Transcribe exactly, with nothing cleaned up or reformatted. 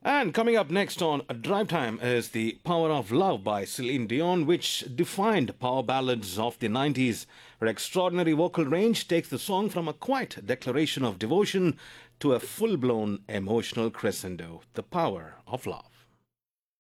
And coming up next on Drive Time is The Power of Love by Celine Dion, which defined power ballads of the nineties. Her extraordinary vocal range takes the song from a quiet declaration of devotion to a full blown emotional crescendo. The Power of Love.